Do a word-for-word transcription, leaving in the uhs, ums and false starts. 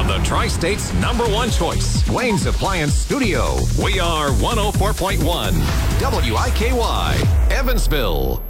the Tri-State's number one choice, Wayne's Appliance Studio. We are one oh four point one W I K Y, Evansville.